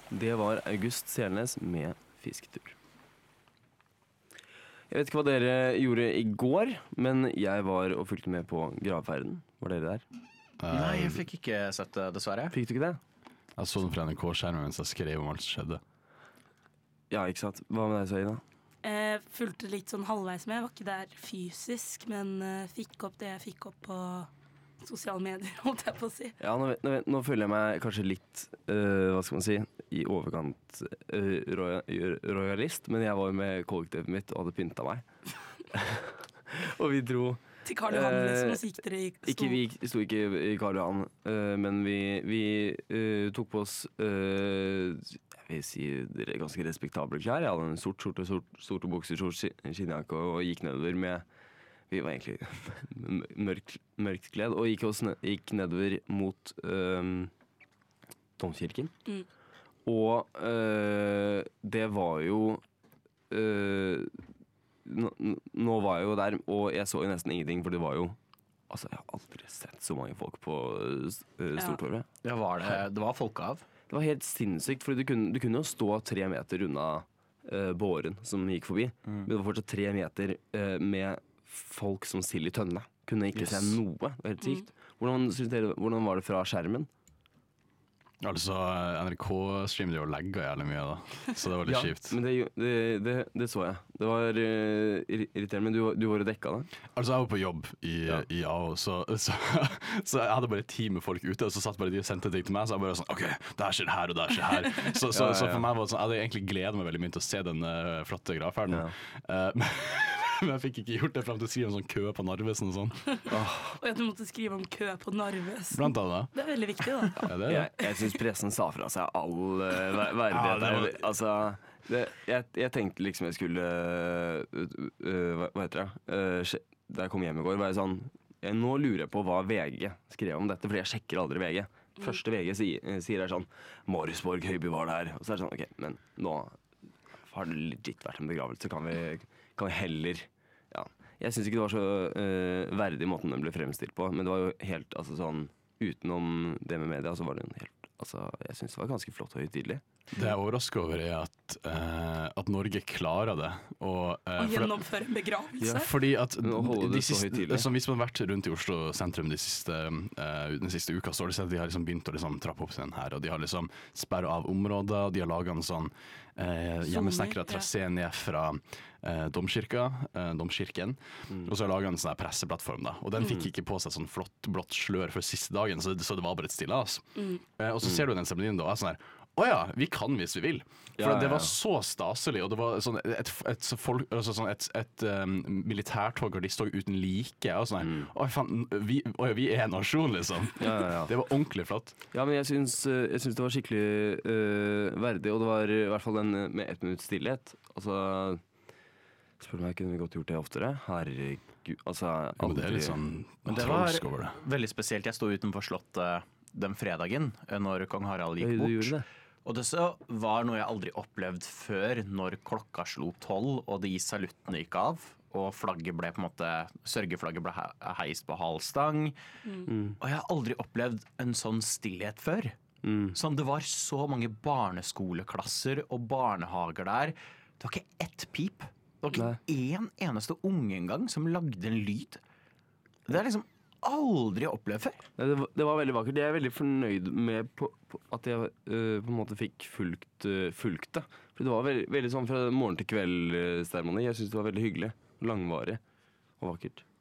Det var August Selnes med fisketur. Jeg vet ikke hva dere gjorde i går, men jeg var og fulgte med på gravferden. Var dere der? Nei, jeg fikk ikke sett det, dessverre. Fikk du ikke det? Jeg så den fra NRK-skjermen mens jeg skrev om alt som skjedde. Ja, ikke sant. Hva med deg, Saida? Jeg fulgte litt sånn halvveis med. Jeg var ikke der fysisk, men fikk opp det jeg fikk opp på sosiale medier, holdt jeg på å si. Ja, nå føler jeg meg kanskje litt, hva skal man si, i overkant royalist, men jeg var med kollektivet mitt og hadde pynta meg. Og vi dro... Til Karl Johan, liksom, og så gikk dere i Vi sto ikke i Karl Johan, men vi tok på oss, jeg vil si, ganske respektable klær. Jeg hadde en sort skjorte, sorte bukser, skinnjakke og gikk nedover med... Vi var egentlig mørkt kledd, og gikk nedover mot Domkirken. Og det var jo... Nå var jeg jo der, og jeg så jo nesten ingenting, for det var jo... Altså, jeg har aldri sett så mange folk på Stortorvet. Ja, det var folkehav. Det var helt sinnssykt, for du kunne jo stå 3 meter unna båren som gikk forbi. Men det var fortsatt 3 meter med folk som sild i tønne. Kunne ikke se noe. Det var helt sykt. Hvordan var det fra skjermen? Altså, NRK-stream og legga jævlig mye da, så det var litt kjipt. Men det så jeg. Det var irriterende, men du var jo dekka da. Altså, jeg var på jobb i AO, så jeg hadde bare et team med folk ute, og så satt bare de og sendte ting til meg, så jeg bare sånn, ok, det her skjer her, og det her skjer her. Så for meg var det sånn, jeg hadde egentlig gledet meg veldig mye til å se den flotte gravferden. Men jeg fikk ikke gjort det frem til å skrive om sånn kø på Narvesen og sånn. Og at du måtte skrive om kø på Narvesen. Blant annet. Det er veldig viktig da. Ja, det. Jeg synes pressen sa fra seg all verdighet. Altså, jeg tenkte liksom jeg skulle, hva heter det, da jeg kom hjem i går, var jeg sånn, nå lurer jeg på hva VG skrev om dette, fordi jeg sjekker aldri VG. Første VG sier det sånn, Morrisborg Høiby var der, og så er det sånn, ok, men nå har det legit vært en begravelse, kan vi heller, ja. Jeg synes ikke det var så verdig måten den ble fremstilt på, men det var jo helt, altså sånn, utenom det med media, så var det en helt, altså, jeg synes det var ganske flott og høytidelig. Det jeg overrasker over er at Norge klarer det. Og gjennomføre en begravelse. Ja, fordi at hvis man har vært rundt i Oslo sentrum den siste uka, så har de sett at de har liksom begynt å liksom trappe opp den her, og de har liksom sperret av områder, og de har laget en sånn hjemmesnekret trasé ned fra Domkirken, og så har laget en sånn her presseplattform da, og den fikk ikke på seg sånn flott blått slør for siste dagen, så det var bare et stillas. Og så ser du den seremonien da, og er sånn her, åja, vi kan hvis vi vil. For det var så staselig, og det var sånn et militærtog, og de stod uten like, og sånn her, oi faen, vi er en nasjon liksom. Det var ordentlig flott. Ja, men jeg synes det var skikkelig verdig, og det var i hvert fall den med 1 minutts stillhet. Altså, spør meg, kunne vi godt gjort det oftere? Herregud, altså aldri... Det er litt sånn trolsk over det. Veldig spesielt, jeg stod utenfor slottet den fredagen, når kong Harald gikk bort. Du gjorde det? Og det så var noe jeg aldri opplevd før, når klokka slo 12, og de saluttene gikk av, og flagget ble på en måte, sørgeflagget ble heist på halvstang. Og jeg har aldri opplevd en sånn stillhet før. Sånn, det var så mange barneskoleklasser og barnehager der. Det var ikke ett pip. Det var ikke en eneste unge engang som lagde en lyd. Det er liksom aldri opplevd før. Det var veldig vakkert. Jeg er veldig fornøyd med at jeg på en måte fikk fulgt det. For det var veldig sånn fra morgen til kveld seremoni. Jeg synes det var veldig hyggelig, langvarig og vakkert.